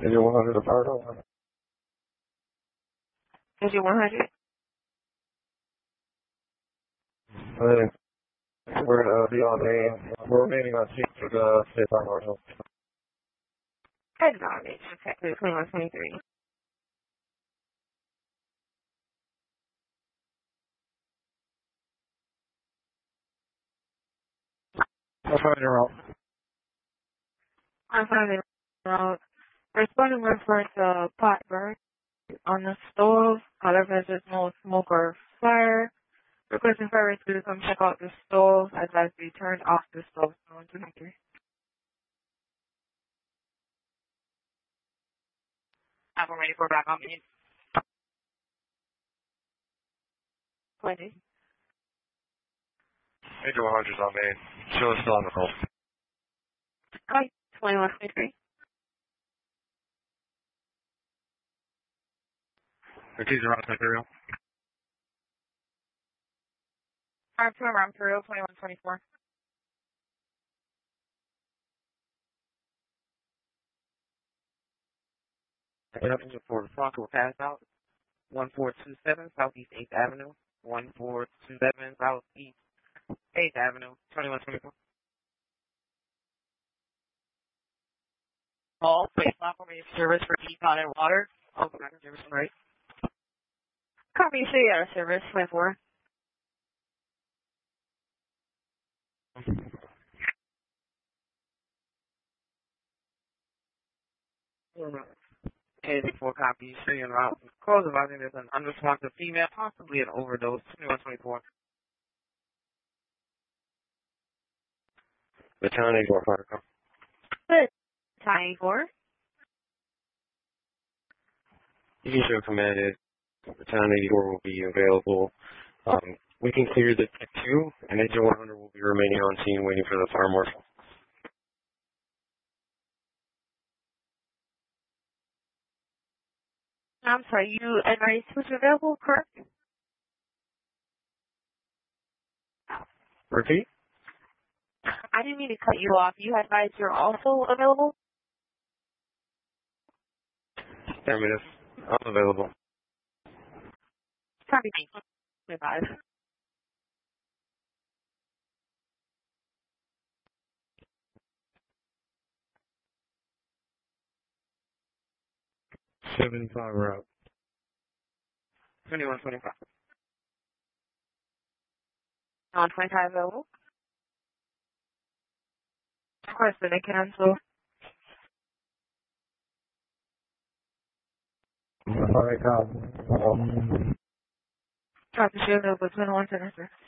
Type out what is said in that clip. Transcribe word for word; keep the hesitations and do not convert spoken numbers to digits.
Is it one hundred a part or? Is it one hundred? I think we're going to be on a, we're remaining on seat for the State Farm Marshal. Acknowledge. Effective twenty-one twenty-three. I'll find her out. I'm finding out. Responding reference to pot burn on the stove. However, there's no smoke or fire. Requesting fire rescue to come check out the stove. Advise be turned off the stove. twenty-one twenty-three. I'm ready for back on me. twenty. Major one hundred's on main. Show is still on the call. Hi. twenty-one twenty-three. The keys are on material. I'm to around Imperial twenty-one twenty-four. Weapons report Franco will pass out. one four two seven Southeast eighth Avenue. one four two seven Southeast eighth Avenue. twenty-one twenty-four. All place platform service for econ and water. Oh, service, right. Copy, say out of service, twenty-four. eighty-four copies, three en route. Close advising there's an unresponsive female, possibly an overdose. twenty-one twenty-four. Baton eighty-four particle. Good. Time eighty-four. You can show command is Baton eighty-four will be available. Um, we can clear the tech two, and Agent one hundred will be remaining on scene waiting for the fire marshal. I'm sorry, you advised who's available, correct? Repeat? I didn't mean to cut you off. You advised you're also available? Ten minutes. I'm available. Copy. twenty-five. seventy-five route. twenty-one twenty-five. On twenty-five available. Requesting a cancel. All right, Kyle. Copy, show available twenty-one twenty-three.